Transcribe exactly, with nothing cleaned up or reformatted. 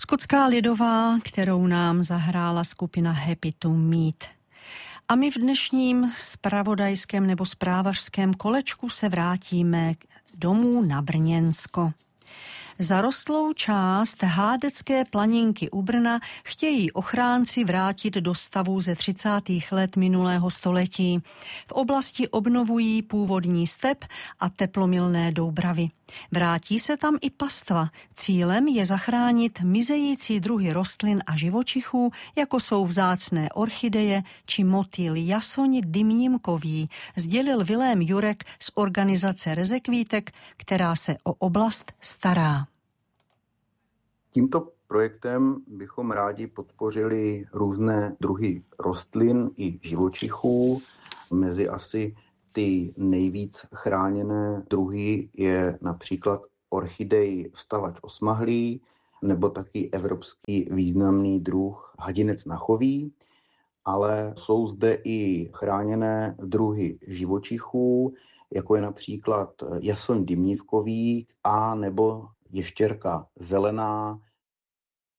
Skotská lidová, kterou nám zahrála skupina Happy to Meet. A my v dnešním zpravodajském nebo zprávařském kolečku se vrátíme domů na Brněnsko. Zarostlou část Hádecké planinky u Brna chtějí ochránci vrátit do stavu ze třicátých let minulého století. V oblasti obnovují původní step a teplomilné doubravy. Vrátí se tam i pastva. Cílem je zachránit mizející druhy rostlin a živočichů, jako jsou vzácné orchideje či motýl jasoň dymnímkový, sdělil Vilém Jurek z organizace Rezekvítek, která se o oblast stará. Tímto projektem bychom rádi podpořili různé druhy rostlin i živočichů. Mezi asi ty nejvíc chráněné druhy je například orchidej vstavač osmahlý nebo taky evropský významný druh hadinec nachový, ale jsou zde i chráněné druhy živočichů, jako je například jason dymnívkový a nebo ještěrka zelená